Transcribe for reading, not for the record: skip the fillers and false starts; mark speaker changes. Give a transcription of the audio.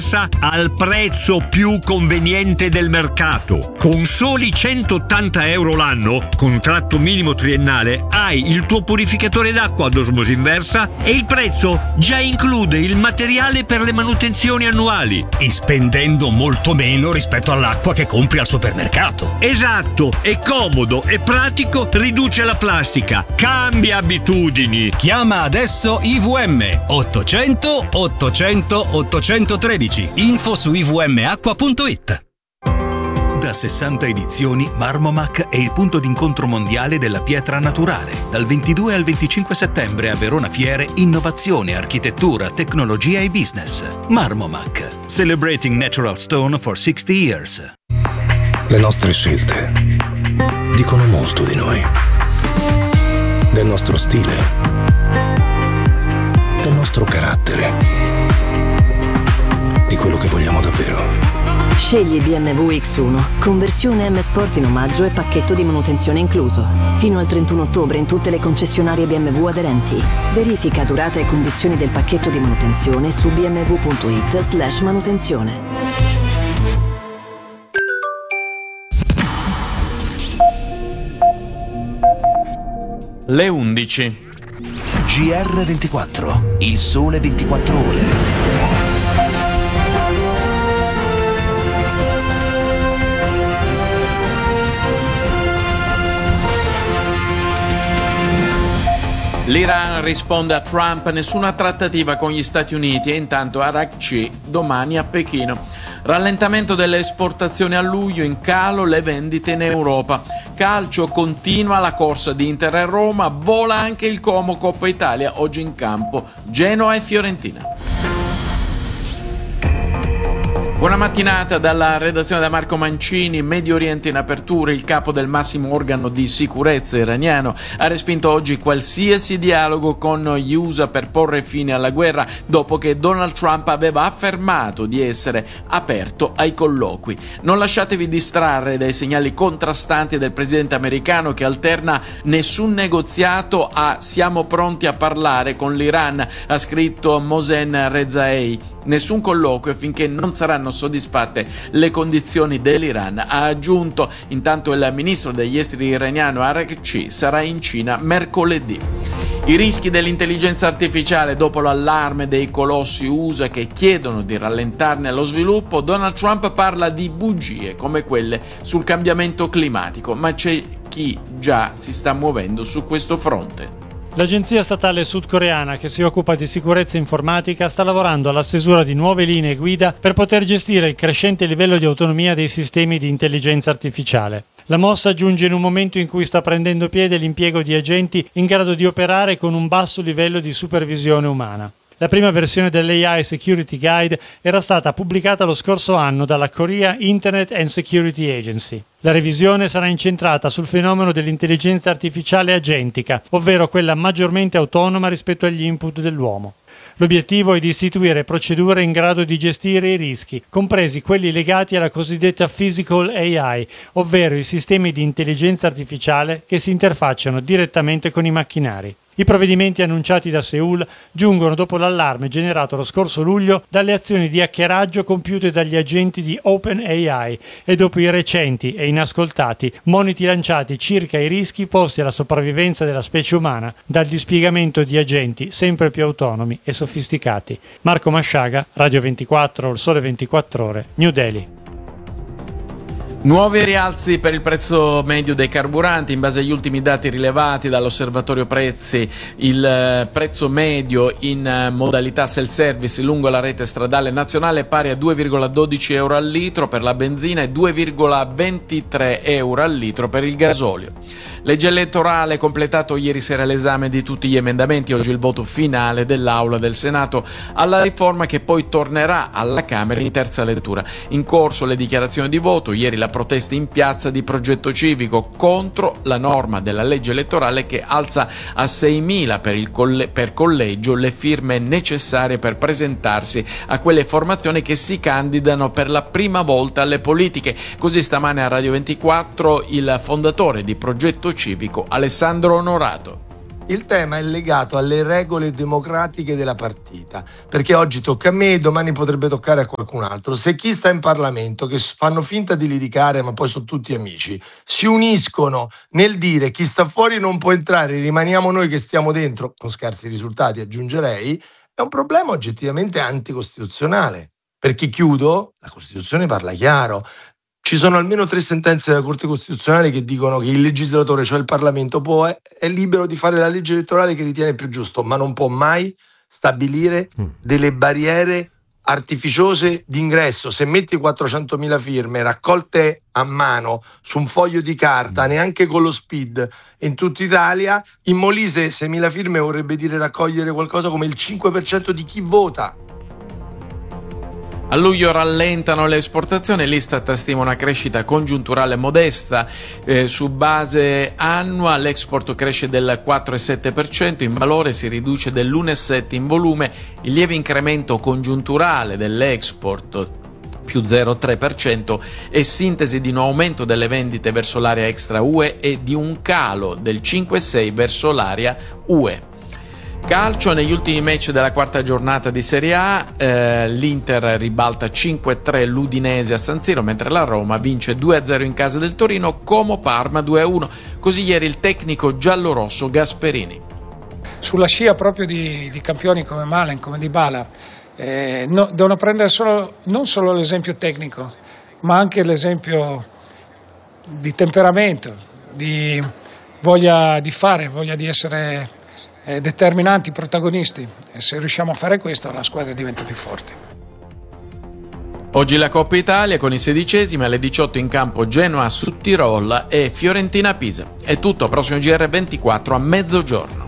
Speaker 1: al prezzo più conveniente del mercato. Con soli 180 euro l'anno, contratto minimo triennale, hai il tuo purificatore d'acqua ad osmosi inversa e il prezzo già include il materiale per le manutenzioni annuali.
Speaker 2: E spendendo molto meno rispetto all'acqua che compri al supermercato.
Speaker 1: Esatto, è comodo, è pratico, riduce la plastica. Cambia abitudini.
Speaker 2: Chiama adesso IVM 800 800 813. Info su ivmacqua.it.
Speaker 3: Da 60 edizioni Marmomac è il punto d'incontro mondiale della pietra naturale. Dal 22 al 25 settembre a Verona Fiere, innovazione, architettura, tecnologia e business. Marmomac, celebrating natural stone for 60 years.
Speaker 4: Le nostre scelte dicono molto di noi, del nostro stile, del nostro carattere, di quello che vogliamo davvero.
Speaker 5: Scegli BMW X1, conversione M Sport in omaggio e pacchetto di manutenzione incluso. Fino al 31 ottobre in tutte le concessionarie BMW aderenti. Verifica durata e condizioni del pacchetto di manutenzione su bmw.it/manutenzione.
Speaker 6: Le 11.
Speaker 3: GR24, il sole 24 ore.
Speaker 6: L'Iran risponde a Trump, nessuna trattativa con gli Stati Uniti e intanto Arakci domani a Pechino. Rallentamento delle esportazioni a luglio, in calo le vendite in Europa. Calcio, continua la corsa di Inter e Roma, vola anche il Como Coppa Italia, oggi in campo Genoa e Fiorentina. Buona mattinata dalla redazione da Marco Mancini. Medio Oriente in apertura. Il capo del massimo organo di sicurezza iraniano ha respinto oggi qualsiasi dialogo con gli USA per porre fine alla guerra, dopo che Donald Trump aveva affermato di essere aperto ai colloqui. Non lasciatevi distrarre dai segnali contrastanti del presidente americano, che alterna nessun negoziato a siamo pronti a parlare con l'Iran, ha scritto Mohsen Rezaei. Nessun colloquio finché non saranno soddisfatte le condizioni dell'Iran, ha aggiunto. Intanto il ministro degli esteri iraniano Arakci sarà in Cina mercoledì. I rischi dell'intelligenza artificiale dopo l'allarme dei colossi USA che chiedono di rallentarne lo sviluppo. Donald Trump parla di bugie come quelle sul cambiamento climatico, ma c'è chi già si sta muovendo su questo fronte.
Speaker 7: L'agenzia statale sudcoreana che si occupa di sicurezza informatica sta lavorando alla stesura di nuove linee guida per poter gestire il crescente livello di autonomia dei sistemi di intelligenza artificiale. La mossa giunge in un momento in cui sta prendendo piede l'impiego di agenti in grado di operare con un basso livello di supervisione umana. La prima versione dell'AI Security Guide era stata pubblicata lo scorso anno dalla Korea Internet and Security Agency. La revisione sarà incentrata sul fenomeno dell'intelligenza artificiale agentica, ovvero quella maggiormente autonoma rispetto agli input dell'uomo. L'obiettivo è di istituire procedure in grado di gestire i rischi, compresi quelli legati alla cosiddetta Physical AI, ovvero i sistemi di intelligenza artificiale che si interfacciano direttamente con i macchinari. I provvedimenti annunciati da Seoul giungono dopo l'allarme generato lo scorso luglio dalle azioni di hackeraggio compiute dagli agenti di OpenAI e dopo i recenti e inascoltati moniti lanciati circa i rischi posti alla sopravvivenza della specie umana dal dispiegamento di agenti sempre più autonomi e sofisticati. Marco Masciaga, Radio 24, Il Sole 24 Ore, New Delhi.
Speaker 6: Nuovi rialzi per il prezzo medio dei carburanti. In base agli ultimi dati rilevati dall'osservatorio prezzi, il prezzo medio in modalità self-service lungo la rete stradale nazionale è pari a 2,12 euro al litro per la benzina e 2,23 euro al litro per il gasolio. Legge elettorale, completato ieri sera l'esame di tutti gli emendamenti, oggi il voto finale dell'Aula del Senato alla riforma che poi tornerà alla Camera in terza lettura. In corso le dichiarazioni di voto, ieri la protesta in piazza di Progetto Civico contro la norma della legge elettorale che alza a 6.000 per collegio le firme necessarie per presentarsi a quelle formazioni che si candidano per la prima volta alle politiche. Così stamane a Radio 24 il fondatore di Progetto Civico, Alessandro Onorato.
Speaker 8: Il tema è legato alle regole democratiche della partita, perché oggi tocca a me, domani potrebbe toccare a qualcun altro. Se chi sta in Parlamento, che fanno finta di litigare ma poi sono tutti amici, si uniscono nel dire chi sta fuori non può entrare, rimaniamo noi che stiamo dentro, con scarsi risultati aggiungerei, è un problema oggettivamente anticostituzionale. Perché chiudo, la Costituzione parla chiaro. Ci sono almeno 3 sentenze della Corte Costituzionale che dicono che il legislatore, cioè il Parlamento, è libero di fare la legge elettorale che ritiene più giusto, ma non può mai stabilire delle barriere artificiose d'ingresso. Se metti 400.000 firme raccolte a mano su un foglio di carta, neanche con lo SPID, in tutta Italia, in Molise 6.000 firme vorrebbe dire raccogliere qualcosa come il 5% di chi vota.
Speaker 6: A luglio rallentano le esportazioni, l'Istat stima una crescita congiunturale modesta, su base annua l'export cresce del 4,7%, in valore si riduce dell'1,7% in volume, il lieve incremento congiunturale dell'export più 0,3% è sintesi di un aumento delle vendite verso l'area extra UE e di un calo del 5,6% verso l'area UE. Calcio, negli ultimi match della quarta giornata di Serie A, l'Inter ribalta 5-3 l'Udinese a San Siro, mentre la Roma vince 2-0 in casa del Torino, Como Parma 2-1. Così ieri il tecnico giallorosso Gasperini.
Speaker 9: Sulla scia proprio di campioni come Malen, come Dybala, devono prendere non solo l'esempio tecnico, ma anche l'esempio di temperamento, di voglia di fare, voglia di essere determinanti, protagonisti, e se riusciamo a fare questo la squadra diventa più forte.
Speaker 6: Oggi la Coppa Italia con i 16esimi alle 18 in campo Genoa Südtirol e Fiorentina Pisa. È tutto, prossimo GR24 a mezzogiorno.